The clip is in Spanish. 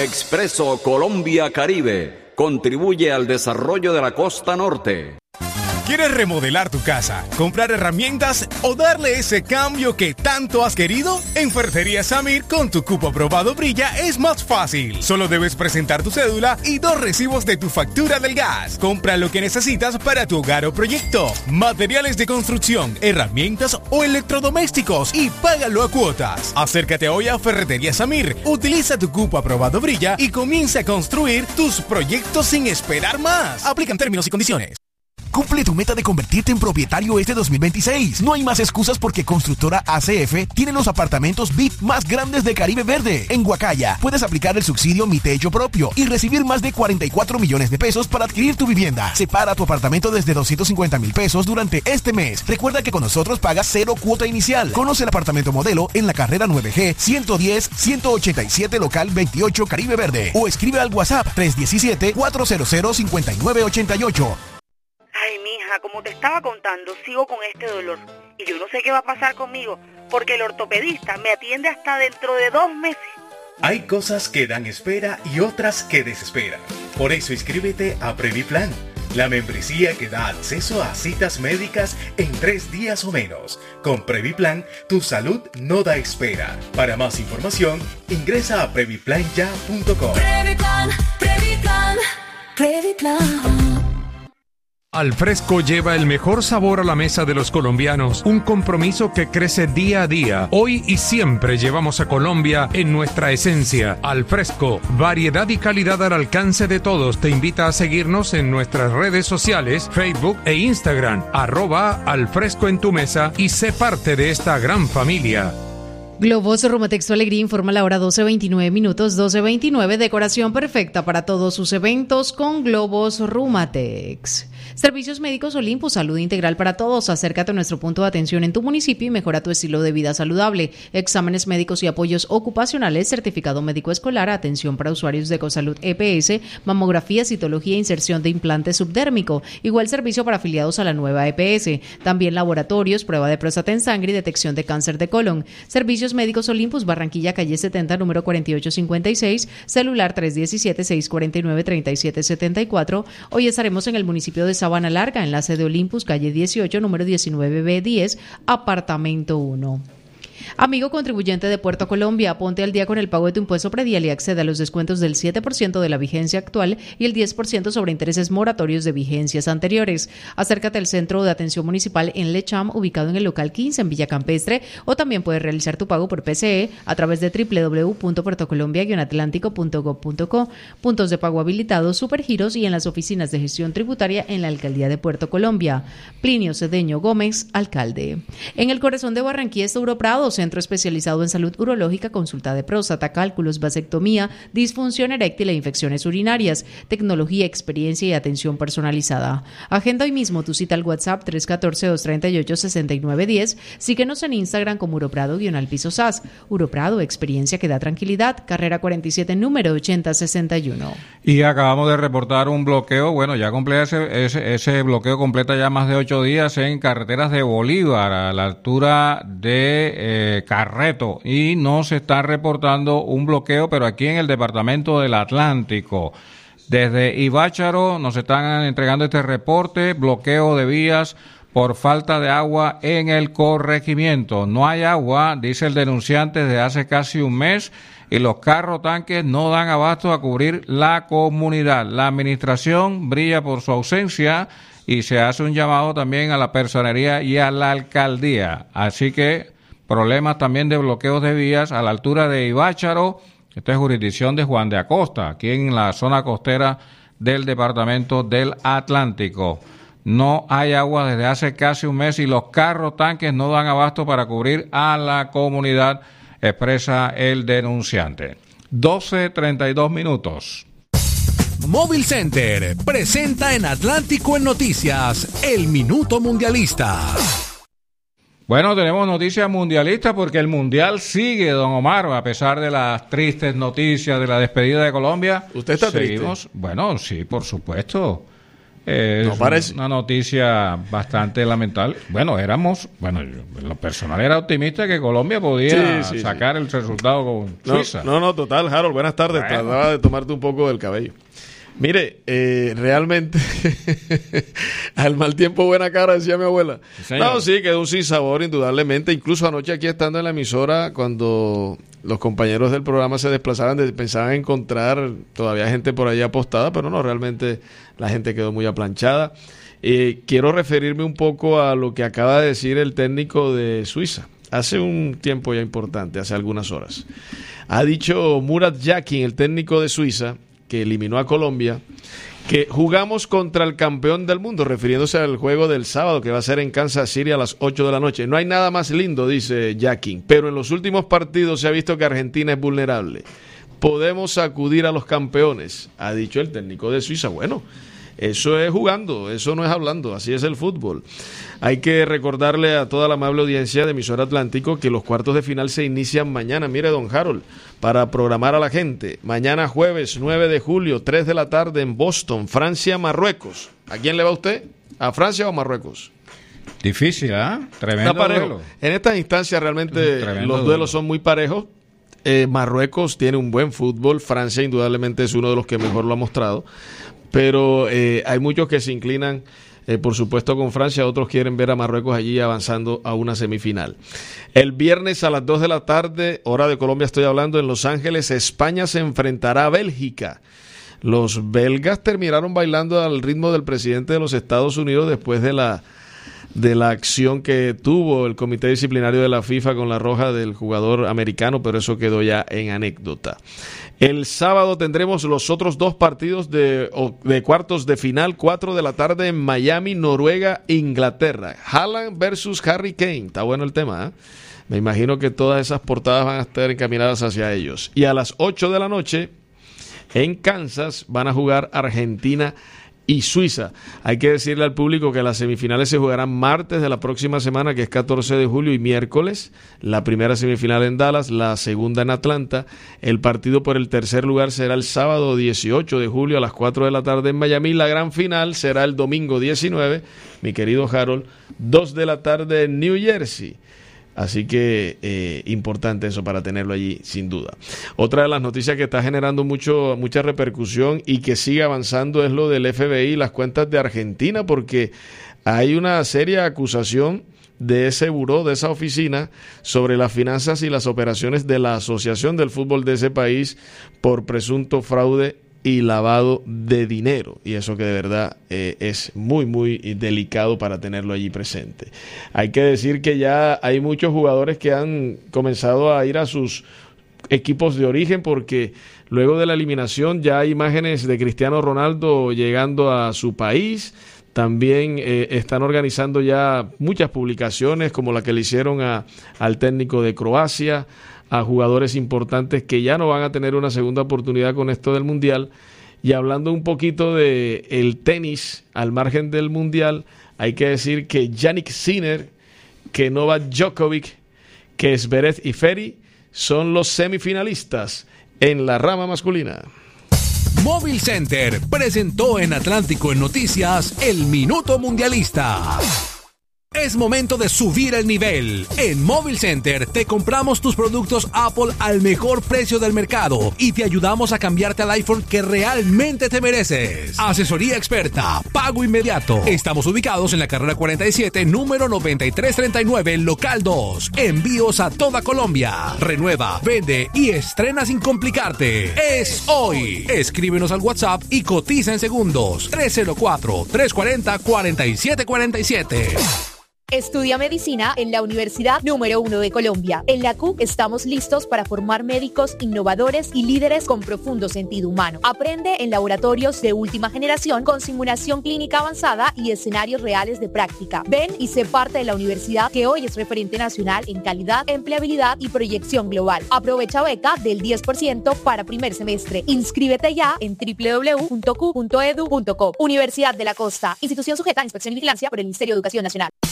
Expreso Colombia Caribe. Contribuye al desarrollo de la costa norte. ¿Quieres remodelar tu casa, comprar herramientas o darle ese cambio que tanto has querido? En Ferretería Samir, con tu cupo aprobado Brilla, es más fácil. Solo debes presentar tu cédula y 2 recibos de tu factura del gas. Compra lo que necesitas para tu hogar o proyecto. Materiales de construcción, herramientas o electrodomésticos y págalo a cuotas. Acércate hoy a Ferretería Samir. Utiliza tu cupo aprobado Brilla y comienza a construir tus proyectos sin esperar más. Aplican términos y condiciones. Cumple tu meta de convertirte en propietario este 2026. No hay más excusas porque Constructora ACF tiene los apartamentos VIP más grandes de Caribe Verde. En Guacaya puedes aplicar el subsidio Mi Techo Propio y recibir más de 44 millones de pesos para adquirir tu vivienda. Separa tu apartamento desde 250,000 pesos durante este mes. Recuerda que con nosotros pagas 0 cuota inicial. Conoce el apartamento modelo en la carrera 9G 110-187 local 28 Caribe Verde o escribe al WhatsApp 317-400-5988. Ay, mija, como te estaba contando, sigo con este dolor. Y yo no sé qué va a pasar conmigo, porque el ortopedista me atiende hasta dentro de 2 meses. Hay cosas que dan espera y otras que desesperan. Por eso inscríbete a Previplan, la membresía que da acceso a citas médicas en 3 días o menos. Con Previplan, tu salud no da espera. Para más información, ingresa a previplanya.com. Previplan, Previplan, Previplan. Alfresco lleva el mejor sabor a la mesa de los colombianos, un compromiso que crece día a día. Hoy y siempre llevamos a Colombia en nuestra esencia. Alfresco, variedad y calidad al alcance de todos. Te invita a seguirnos en nuestras redes sociales, Facebook e Instagram, @Alfresco en tu mesa y sé parte de esta gran familia. Globos Rumatexto Alegría informa la hora 12:29 minutos, 12:29, decoración perfecta para todos sus eventos con Globos Rumatex. Servicios Médicos Olympus, salud integral para todos. Acércate a nuestro punto de atención en tu municipio y mejora tu estilo de vida saludable. Exámenes médicos y apoyos ocupacionales, certificado médico escolar, atención para usuarios de Ecosalud EPS, mamografía, citología e inserción de implante subdérmico. Igual servicio para afiliados a la nueva EPS. También laboratorios, prueba de próstata en sangre y detección de cáncer de colon. Servicios Médicos Olympus, Barranquilla, calle 70, número 4856, celular 317-649-3774. Hoy estaremos en el municipio de Sabana Larga, enlace de Olympus, calle 18, número 19B10, apartamento 1. Amigo contribuyente de Puerto Colombia, ponte al día con el pago de tu impuesto predial y accede a los descuentos del 7% de la vigencia actual y el 10% sobre intereses moratorios de vigencias anteriores. Acércate al Centro de Atención Municipal en Lecham, ubicado en el local 15 en Villa Campestre, o también puedes realizar tu pago por PCE a través de www.puertocolombia-atlántico.gov.co, puntos de pago habilitados, supergiros y en las oficinas de gestión tributaria en la Alcaldía de Puerto Colombia. Plinio Cedeño Gómez, alcalde. En el corazón de Barranquilla está Uroprado, centro especializado en salud urológica, consulta de próstata, cálculos, vasectomía, disfunción eréctil e infecciones urinarias, tecnología, experiencia y atención personalizada. Agenda hoy mismo tu cita al WhatsApp 314-238-6910. Síguenos en Instagram como Uroprado-piso SAS. Uroprado, experiencia que da tranquilidad. Carrera 47, número 8061. Y acabamos de reportar un bloqueo, bueno, ya ese bloqueo completa ya más de 8 días en carreteras de Bolívar, a la altura de Carreto, y no se está reportando un bloqueo, pero aquí en el departamento del Atlántico, desde Ibácharo nos están entregando este reporte: bloqueo de vías por falta de agua en el corregimiento. No hay agua, dice el denunciante, desde hace casi un mes, y los carros tanques no dan abasto a cubrir la comunidad. La administración brilla por su ausencia y se hace un llamado también a la personería y a la alcaldía. Así que problemas también de bloqueos de vías a la altura de Ibácharo. Esta es jurisdicción de Juan de Acosta, aquí en la zona costera del departamento del Atlántico. No hay agua desde hace casi un mes y los carros tanques no dan abasto para cubrir a la comunidad, expresa el denunciante. 12:32 minutos. Móvil Center presenta en Atlántico en Noticias el Minuto Mundialista. Bueno, tenemos noticias mundialistas porque el mundial sigue, don Omar, a pesar de las tristes noticias de la despedida de Colombia. ¿Usted está triste? Bueno, sí, por supuesto. No parece. Una noticia bastante lamentable. Bueno, yo en lo personal era optimista que Colombia podía sacar el resultado con Suiza. No, total, Harold, buenas tardes. Bueno. Trataba de tomarte un poco del cabello. Mire, realmente al mal tiempo buena cara, decía mi abuela. Sí, quedó un sinsabor indudablemente. Incluso anoche aquí estando en la emisora, cuando los compañeros del programa se desplazaban, pensaban encontrar todavía gente por ahí apostada, pero no, realmente la gente quedó muy aplanchada. Quiero referirme un poco a lo que acaba de decir el técnico de Suiza. Hace un tiempo ya importante, hace algunas horas. Ha dicho Murat Yakin, el técnico de Suiza, que eliminó a Colombia, que jugamos contra el campeón del mundo, refiriéndose al juego del sábado que va a ser en Kansas City a las 8 de la noche. No hay nada más lindo, dice Yakin, pero en los últimos partidos se ha visto que Argentina es vulnerable. Podemos sacudir a los campeones, ha dicho el técnico de Suiza. Bueno, eso es jugando, eso no es hablando, así es el fútbol. Hay que recordarle a toda la amable audiencia de Emisora Atlántico que los cuartos de final se inician mañana. Mire, don Harold, para programar a la gente, mañana jueves 9 de julio, 3 de la tarde en Boston, Francia-Marruecos. ¿A quién le va usted? ¿A Francia o a Marruecos? Difícil, Tremendo duelo. En estas instancias realmente los duelos son muy parejos. Marruecos tiene un buen fútbol, Francia indudablemente es uno de los que mejor lo ha mostrado, pero hay muchos que se inclinan por supuesto con Francia, otros quieren ver a Marruecos allí avanzando a una semifinal. El viernes a las 2 de la tarde, hora de Colombia estoy hablando, en Los Ángeles, España se enfrentará a Bélgica. Los belgas terminaron bailando al ritmo del presidente de los Estados Unidos después de la acción que tuvo el comité disciplinario de la FIFA con la roja del jugador americano, pero eso quedó ya en anécdota. El sábado tendremos los otros dos partidos de cuartos de final, 4 de la tarde en Miami, Noruega, Inglaterra. Haaland versus Harry Kane. Está bueno el tema, Me imagino que todas esas portadas van a estar encaminadas hacia ellos. Y a las 8 de la noche, en Kansas, van a jugar Argentina y Suiza. Hay que decirle al público que las semifinales se jugarán martes de la próxima semana, que es 14 de julio, y miércoles. La primera semifinal en Dallas, la segunda en Atlanta. El partido por el tercer lugar será el sábado 18 de julio a las 4 de la tarde en Miami. La gran final será el domingo 19, mi querido Harold, 2 de la tarde en New Jersey. Así que importante eso para tenerlo allí, sin duda. Otra de las noticias que está generando mucha repercusión y que sigue avanzando es lo del FBI y las cuentas de Argentina, porque hay una seria acusación de ese buró, de esa oficina, sobre las finanzas y las operaciones de la Asociación del Fútbol de ese país por presunto fraude y lavado de dinero, y eso que de verdad es muy muy delicado para tenerlo allí presente. Hay que decir que ya hay muchos jugadores que han comenzado a ir a sus equipos de origen, porque luego de la eliminación ya hay imágenes de Cristiano Ronaldo llegando a su país. También están organizando ya muchas publicaciones, como la que le hicieron al técnico de Croacia, a jugadores importantes que ya no van a tener una segunda oportunidad con esto del Mundial. Y hablando un poquito de el tenis al margen del Mundial, hay que decir que Jannik Sinner, que Novak Djokovic, que Zverev y Ferry son los semifinalistas en la rama masculina. Móvil Center presentó en Atlántico en Noticias el Minuto Mundialista. Es momento de subir el nivel. En Móvil Center te compramos tus productos Apple al mejor precio del mercado y te ayudamos a cambiarte al iPhone que realmente te mereces. Asesoría experta, pago inmediato. Estamos ubicados en la carrera 47, número 9339, local 2. Envíos a toda Colombia. Renueva, vende y estrena sin complicarte. Es hoy. Escríbenos al WhatsApp y cotiza en segundos. 304-340-4747. Estudia medicina en la Universidad número 1 de Colombia. En la CUC estamos listos para formar médicos innovadores y líderes con profundo sentido humano. Aprende en laboratorios de última generación con simulación clínica avanzada y escenarios reales de práctica. Ven y sé parte de la universidad que hoy es referente nacional en calidad, empleabilidad y proyección global. Aprovecha beca del 10% para primer semestre. Inscríbete ya en www.cu.edu.co. Universidad de la Costa. Institución sujeta a inspección y vigilancia por el Ministerio de Educación Nacional.